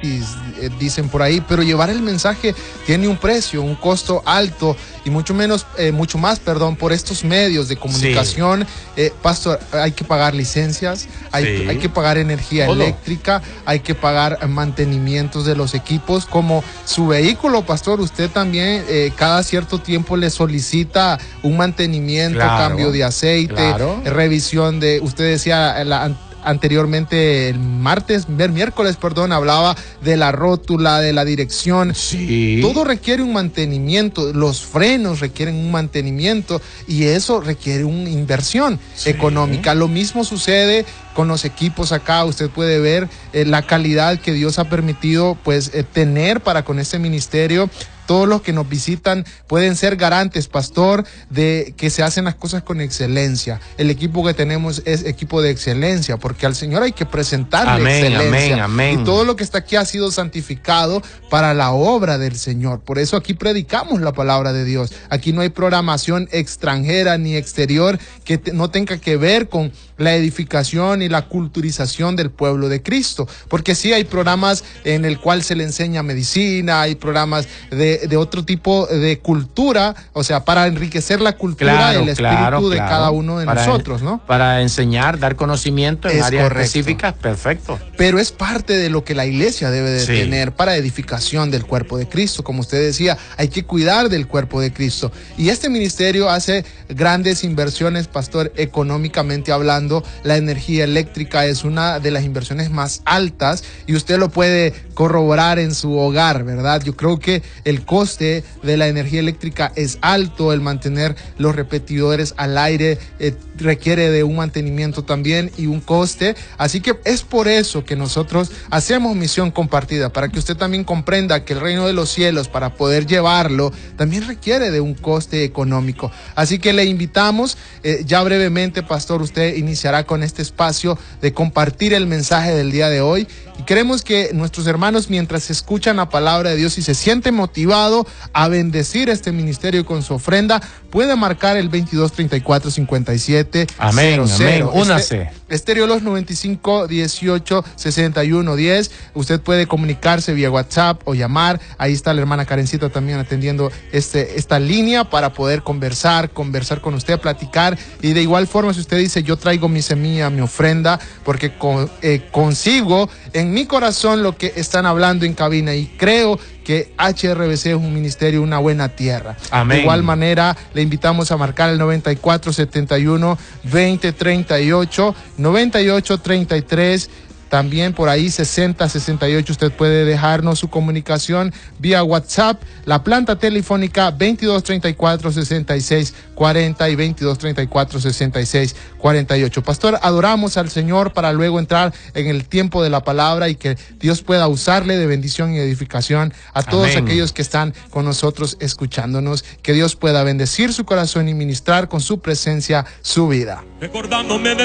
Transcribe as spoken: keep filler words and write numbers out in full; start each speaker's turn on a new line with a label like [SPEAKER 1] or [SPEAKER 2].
[SPEAKER 1] gratis, eh, dicen por ahí, pero llevar el mensaje tiene un precio, un costo alto y mucho menos, eh, mucho más, perdón, por estos medios de comunicación. Sí. Eh, pastor, hay que pagar licencias, hay, sí. hay que pagar energía Todo. eléctrica, hay que pagar mantenimientos de los equipos, como su vehículo, pastor, usted también eh, cada cierto tiempo le solicita un mantenimiento, claro, cambio de aceite, claro. revisión de, usted decía, la anteriormente el martes, el miércoles, perdón, hablaba de la rótula, de la dirección.
[SPEAKER 2] Sí.
[SPEAKER 1] Todo requiere un mantenimiento, los frenos requieren un mantenimiento y eso requiere una inversión sí. económica. Lo mismo sucede con los equipos acá. Usted puede ver eh, la calidad que Dios ha permitido pues eh, tener para con este ministerio. Todos los que nos visitan pueden ser garantes, pastor, de que se hacen las cosas con excelencia. El equipo que tenemos es equipo de excelencia, porque al Señor hay que presentarle
[SPEAKER 2] amén,
[SPEAKER 1] excelencia.
[SPEAKER 2] Amén, amén.
[SPEAKER 1] Y todo lo que está aquí ha sido santificado para la obra del Señor. Por eso aquí predicamos la palabra de Dios. Aquí no hay programación extranjera ni exterior que te, no tenga que ver con la edificación y la culturización del pueblo de Cristo. Porque sí hay programas en el cual se le enseña medicina, hay programas de de otro tipo de cultura, o sea, para enriquecer la cultura
[SPEAKER 2] claro,
[SPEAKER 1] y el espíritu
[SPEAKER 2] claro,
[SPEAKER 1] de
[SPEAKER 2] claro.
[SPEAKER 1] cada uno de
[SPEAKER 2] para
[SPEAKER 1] nosotros, ¿no?
[SPEAKER 2] Para enseñar, dar conocimiento en
[SPEAKER 1] es
[SPEAKER 2] áreas
[SPEAKER 1] correcto.
[SPEAKER 2] específicas, perfecto.
[SPEAKER 1] Pero es parte de lo que la iglesia debe de
[SPEAKER 2] sí.
[SPEAKER 1] tener para edificación del cuerpo de Cristo. Como usted decía, hay que cuidar del cuerpo de Cristo. Y este ministerio hace grandes inversiones, pastor, económicamente hablando. La energía eléctrica es una de las inversiones más altas y usted lo puede corroborar en su hogar, ¿verdad? Yo creo que el coste de la energía eléctrica es alto, el mantener los repetidores al aire eh, requiere de un mantenimiento también y un coste, así que es por eso que nosotros hacemos misión compartida, para que usted también comprenda que el reino de los cielos, para poder llevarlo, también requiere de un coste económico, así que le invitamos, eh, ya brevemente, pastor, usted iniciará con este espacio de compartir el mensaje del día de hoy, y queremos que nuestros hermanos, mientras escuchan la palabra de Dios y se sienten motivado a bendecir este ministerio con su ofrenda, puede marcar el veintidós treinta y cuatro cincuenta y siete.
[SPEAKER 2] Amén,
[SPEAKER 1] cero cero.
[SPEAKER 2] amén, únase.
[SPEAKER 1] Estéreo Los noventa y cinco dieciocho sesenta y uno diez. Usted puede comunicarse vía WhatsApp o llamar. Ahí está la hermana Karencita también atendiendo este, esta línea para poder conversar, conversar con usted, platicar. Y de igual forma, si usted dice, yo traigo mi semilla, mi ofrenda, porque con, eh, consigo en mi corazón lo que están hablando en cabina y creo que H R B C es un ministerio, una buena tierra.
[SPEAKER 2] Amén.
[SPEAKER 1] De igual manera, le invitamos a marcar el noventa y cuatro setenta y uno veinte treinta y ocho, noventa y ocho treinta y tres. También por ahí sesenta sesenta y ocho usted puede dejarnos su comunicación vía WhatsApp, la planta telefónica veintidós treinta y cuatro sesenta y seis cuarenta y veintidós treinta y cuatro sesenta y seis cuarenta y ocho. Pastor, adoramos al Señor para luego entrar en el tiempo de la palabra y que Dios pueda usarle de bendición y edificación a todos Amén. Aquellos que están con nosotros escuchándonos. Que Dios pueda bendecir su corazón y ministrar con su presencia su vida. Recordándome de